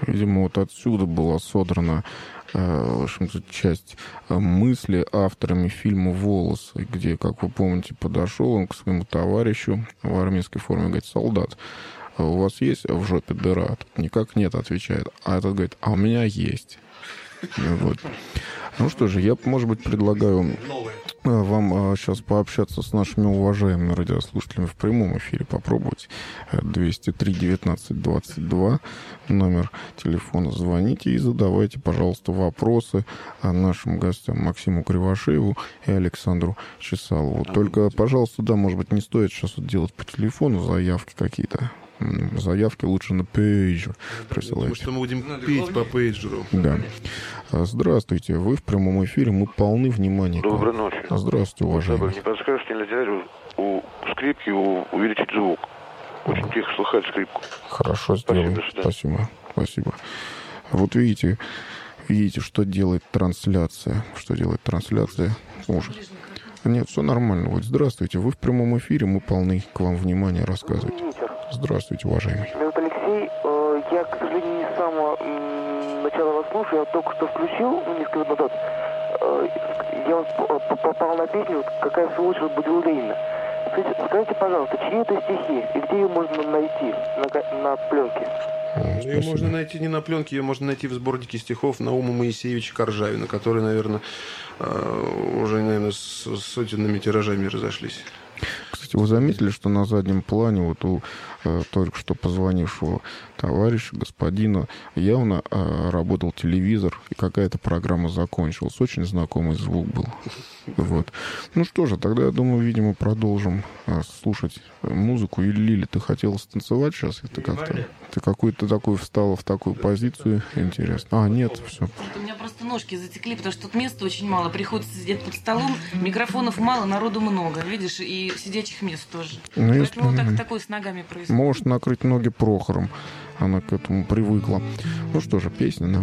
Видимо, вот отсюда была содрана, в общем-то, часть мысли авторами фильма «Волосы», где, как вы помните, подошел он к своему товарищу в армейской форме, говорит: солдат, а у вас есть в жопе дыра? Тут никак нет, отвечает. А этот говорит: а у меня есть. Вот. Ну что же, я, может быть, предлагаю вам сейчас пообщаться с нашими уважаемыми радиослушателями в прямом эфире, попробовать. 203-19-22 номер телефона. Звоните и задавайте, пожалуйста, вопросы нашим гостям Максиму Кривошееву и Александру Чесалову. Только, пожалуйста, да, может быть, не стоит сейчас вот делать по телефону заявки какие-то. Заявки лучше на пейджер присылайте. Потому что мы будем петь по пейджеру. Да. Здравствуйте, вы в прямом эфире, мы полны внимания. Доброй ночи. Здравствуйте, уважаемый. Не подскажете, нельзя ли у скрипки увеличить звук? Очень тихо слыхать скрипку. Хорошо, сделаем. Спасибо. Вот видите, что делает трансляция. Что делает трансляция? Нет, все нормально. Вот здравствуйте, вы в прямом эфире, мы полны к вам внимания, рассказывайте. Здравствуйте, уважаемый. Меня зовут Алексей. Я, к сожалению, не с самого начала вас слушаю. Я только что включил, несколько минут назад. Я попал на песню «Какая сволочь разбудила Ленина». Скажите, пожалуйста, чьи это стихи и где ее можно найти на пленке? Ее можно найти не на пленке, ее можно найти в сборнике стихов Наума Моисеевича Коржавина, которые, наверное, уже, с сотенными тиражами разошлись. Кстати, вы заметили, что на заднем плане вот у только что позвонившего товарища, господина, явно работал телевизор, и какая-то программа закончилась. Очень знакомый звук был. Вот. Ну что же, тогда, я думаю, видимо, продолжим слушать музыку. Или, Лили, ты хотела станцевать сейчас? Ты как-то... Ты какую-то такую встала в такую позицию. Интересно. Нет, все. У меня просто ножки затекли, потому что тут места очень мало. Приходится сидеть под столом, микрофонов мало, народу много. Видишь, и сидячих мест тоже. Поэтому такое с ногами происходит. Можешь накрыть ноги Прохором. Она к этому привыкла. Ну что же, песня, да?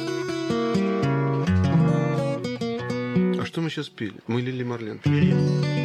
А что мы сейчас пели? Мы Лили Марлен пели.